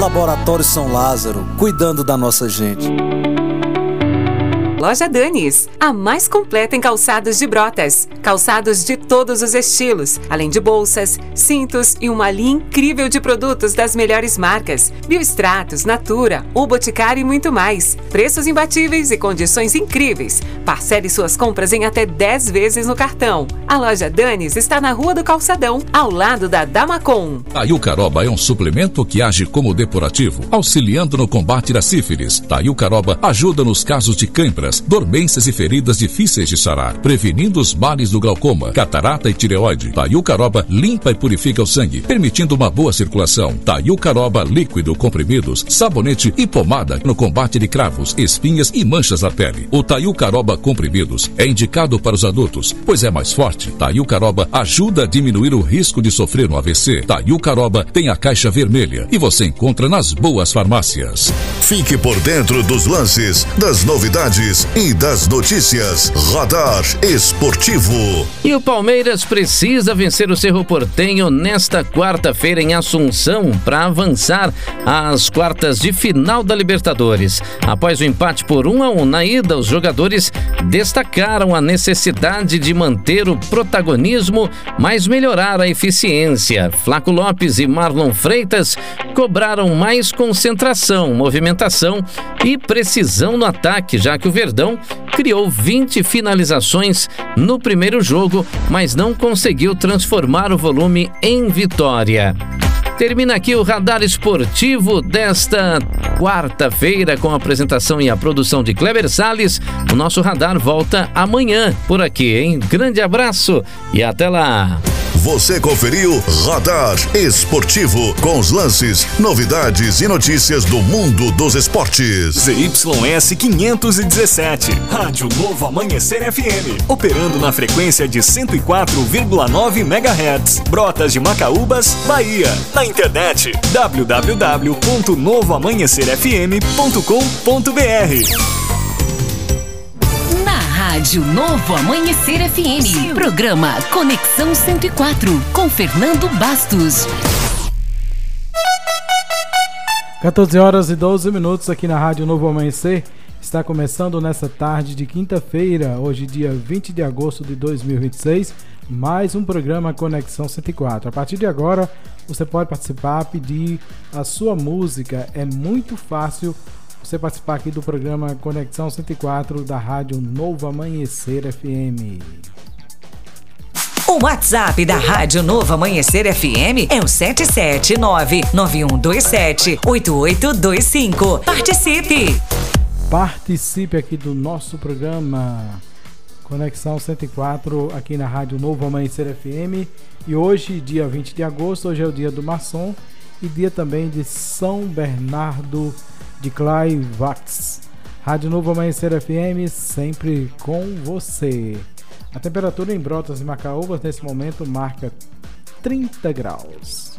Laboratório São Lázaro, cuidando da nossa gente. Loja Danis, a mais completa em calçados de Brotas. Calçados de todos os estilos, além de bolsas, cintos e uma linha incrível de produtos das melhores marcas. Biostratos, Natura, O Boticário e muito mais. Preços imbatíveis e condições incríveis. Parcele suas compras em até 10 vezes no cartão. A Loja Danis está na Rua do Calçadão, ao lado da Damacon. Taiucaroba é um suplemento que age como depurativo, auxiliando no combate da sífilis. Taiucaroba ajuda nos casos de câimbras, dormências e feridas difíceis de sarar, prevenindo os males do glaucoma, catarata e tireoide. Taiucaroba limpa e purifica o sangue, permitindo uma boa circulação. Taiucaroba líquido, comprimidos, sabonete e pomada no combate de cravos, espinhas e manchas na pele. O Taiucaroba comprimidos é indicado para os adultos, pois é mais forte. Taiucaroba ajuda a diminuir o risco de sofrer um AVC. Taiucaroba tem a caixa vermelha e você encontra nas boas farmácias. Fique por dentro dos lances, das novidades e das notícias. Radar Esportivo. E o Palmeiras precisa vencer o Cerro Porteño nesta quarta-feira em Assunção para avançar às quartas de final da Libertadores. Após o empate por 1-1 na ida, os jogadores destacaram a necessidade de manter o protagonismo, mas melhorar a eficiência. Flaco Lopes e Marlon Freitas cobraram mais concentração, movimentação e precisão no ataque, já que o Verdão criou 20 finalizações no primeiro jogo, mas não conseguiu transformar o volume em vitória. Termina aqui o Radar Esportivo desta quarta-feira com a apresentação e a produção de Kleber Salles. O nosso Radar volta amanhã por aqui, hein? Grande abraço e até lá! Você conferiu Radar Esportivo com os lances, novidades e notícias do mundo dos esportes. ZYS 517, Rádio Novo Amanhecer FM, operando na frequência de 104,9 MHz, Brotas de Macaúbas, Bahia. Na internet www.novoamanhecerfm.com.br. Rádio Novo Amanhecer FM. Programa Conexão 104 com Fernando Bastos. 14h12 aqui na Rádio Novo Amanhecer. Está começando nessa tarde de quinta-feira, hoje dia 20 de agosto de 2026, mais um programa Conexão 104. A partir de agora, você pode participar, pedir a sua música. É muito fácil você participar aqui do programa Conexão 104 da Rádio Novo Amanhecer FM. O WhatsApp da Rádio Novo Amanhecer FM é o 779-9127-8825. Participe! Participe aqui do nosso programa Conexão 104 aqui na Rádio Novo Amanhecer FM. E hoje, dia 20 de agosto, hoje é o dia do maçom e dia também de São Bernardo de Clairvaux. Rádio Novo Amanhecer FM, sempre com você. A temperatura em Brotas e Macaúbas nesse momento marca 30 graus.